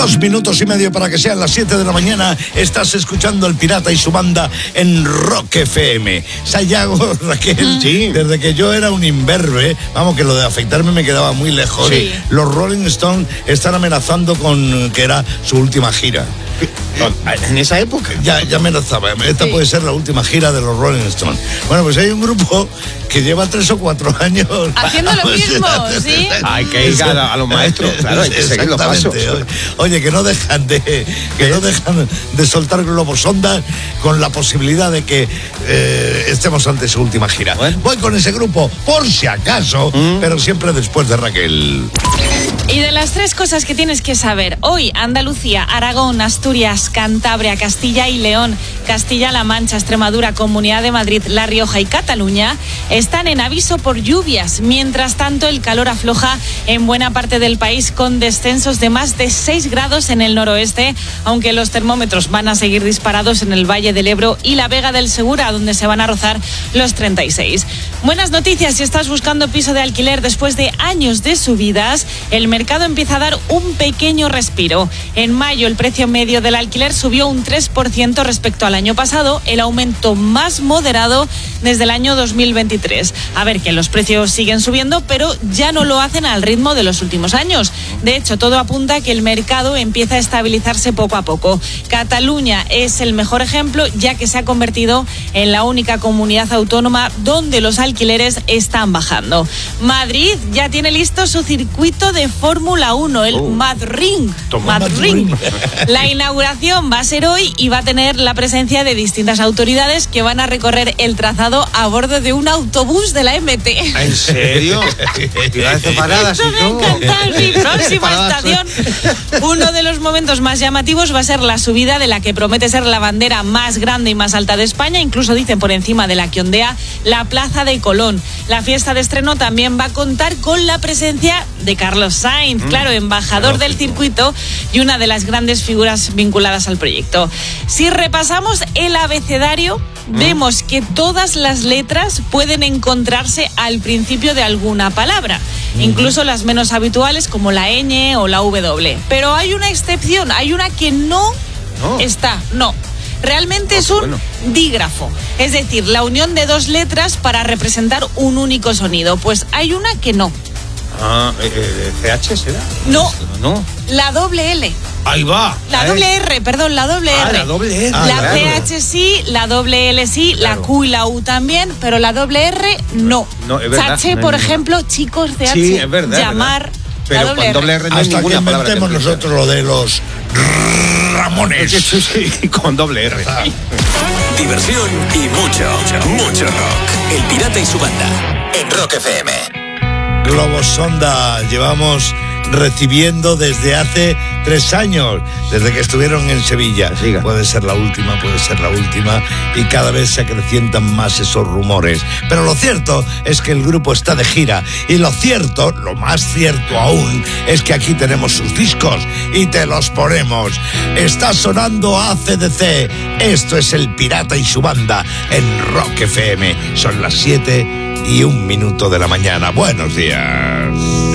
2 minutos y medio para que sean las 7 de la mañana. Estás escuchando El Pirata y su banda en Rock FM. Sayago, Raquel, sí. Desde que yo era un imberbe, vamos, que lo de afeitarme me quedaba muy lejos. Sí. Los Rolling Stones están amenazando con que era su última gira. En esa época. Ya amenazaba. Esta puede ser la última gira de los Rolling Stones. Bueno, pues hay un grupo que lleva 3 o 4 años haciendo lo mismo, ¿sí? Hay que ir a los maestros, claro, hay que seguir los pasos. Oye, que no dejan de soltar globos sondas con la posibilidad de que estemos ante su última gira. Bueno. Voy con ese grupo, por si acaso, pero siempre después de Raquel. Y de las 3 cosas que tienes que saber hoy: Andalucía, Aragón, Asturias, Cantabria, Castilla y León, Castilla-La Mancha, Extremadura, Comunidad de Madrid, La Rioja y Cataluña están en aviso por lluvias. Mientras tanto, el calor afloja en buena parte del país, con descensos de más de 6 grados en el noroeste, aunque los termómetros van a seguir disparados en el Valle del Ebro y la Vega del Segura, donde se van a rozar los 36. Buenas noticias si estás buscando piso de alquiler después de años de subidas. El mercado empieza a dar un pequeño respiro. En mayo el precio medio del alquiler subió un 3% respecto al año pasado, el aumento más moderado desde el año 2023. A ver, que los precios siguen subiendo, pero ya no lo hacen al ritmo de los últimos años. De hecho, todo apunta a que el mercado empieza a estabilizarse poco a poco. Cataluña es el mejor ejemplo, ya que se ha convertido en la única comunidad autónoma donde los alquileres están bajando. Madrid ya tiene listo su circuito de Fórmula 1, el Madrid. La inauguración va a ser hoy y va a tener la presencia de distintas autoridades que van a recorrer el trazado a bordo de un autobús de la MT. ¿En serio? Paradas y todo. Me encanta. Mi próxima estación. Uno de los momentos más llamativos va a ser la subida de la que promete ser la bandera más grande y más alta de España, incluso dicen por encima de la que ondea la Plaza de Colón. La fiesta de estreno también va a contar con la presencia de Carlos Sainz, claro, embajador del circuito y una de las grandes figuras vinculadas al proyecto. Si repasamos el abecedario, vemos que todas las letras pueden encontrarse al principio de alguna palabra, incluso las menos habituales como la ñ o la W. Pero hay una excepción, hay una que no está, Realmente es un dígrafo, es decir, la unión de 2 letras para representar un único sonido. Pues hay una que no. ¿CH será? No. La doble L. Ahí va. La doble R, perdón, la doble R. La doble R. La CH sí, la doble L sí, claro. La Q y la U también, pero la doble R no. No, es verdad. Chache, por ejemplo, chicos, CH, sí, es verdad, llamar. Pero con doble R no hay hasta ninguna que palabra. Inventemos nosotros lo de los Ramones. Sí, con doble R. Diversión y mucho rock. El Pirata y su banda en Rock FM. Globos sonda llevamos recibiendo desde hace 3 años, desde que estuvieron en Sevilla. Siga. Puede ser la última, y cada vez se acrecientan más esos rumores. Pero lo cierto es que el grupo está de gira, y lo más cierto aún, es que aquí tenemos sus discos y te los ponemos. Está sonando AC/DC. Esto es El Pirata y su banda en Rock FM. Son las 7:01 de la mañana. Buenos días.